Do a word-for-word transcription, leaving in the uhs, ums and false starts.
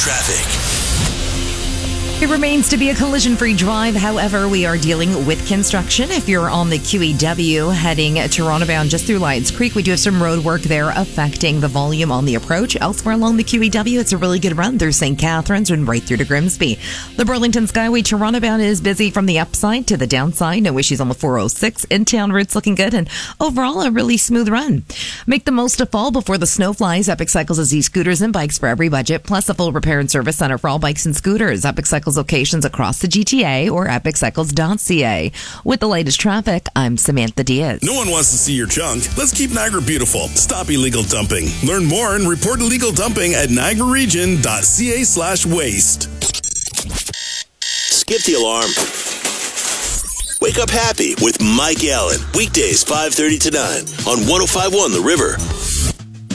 Traffic. It remains to be a collision-free drive. However, we are dealing with construction. If you're on the Q E W heading Toronto bound just through Lions Creek, we do have some road work there affecting the volume on the approach. Elsewhere along the Q E W, it's a really good run through Saint Catharines and right through to Grimsby. The Burlington Skyway Toronto bound is busy from the upside to the downside. No issues on the four oh six. In-town routes looking good, and overall a really smooth run. Make the most of fall before the snow flies. Epic Cycles has e-scooters and bikes for every budget, plus a full repair and service center for all bikes and scooters. Epic Cycles locations across the G T A or epic cycles dot c a. With the latest traffic, I'm Samantha Diaz. No one wants to see your junk. Let's keep Niagara beautiful. Stop illegal dumping. Learn more and report illegal dumping at niagara region dot c a slash waste. Skip the alarm. Wake up happy with Mike Allen. Weekdays five thirty to nine on one oh five point one The River.